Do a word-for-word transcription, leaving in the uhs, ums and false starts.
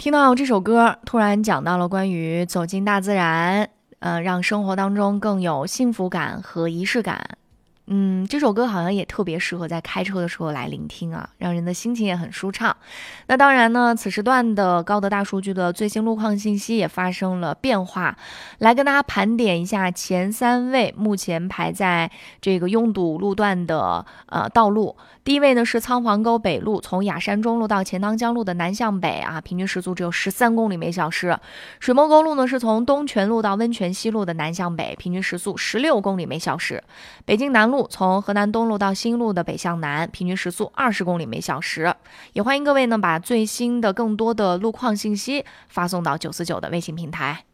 听到这首歌，突然讲到了关于走进大自然，呃，让生活当中更有幸福感和仪式感。嗯，这首歌好像也特别适合在开车的时候来聆听啊，让人的心情也很舒畅。那当然呢，此时段的高德大数据的最新路况信息也发生了变化，来跟大家盘点一下前三位目前排在这个拥堵路段的呃道路。第一位呢是仓皇沟北路，从雅山中路到钱塘江路的南向北啊，平均时速只有十三公里每小时。水墨沟路呢是从东泉路到温泉西路的南向北，平均时速十六公里每小时。北京南路从河南东路到新路的北向南，平均时速二十公里每小时。也欢迎各位呢把最新的更多的路况信息发送到九四九的微信平台。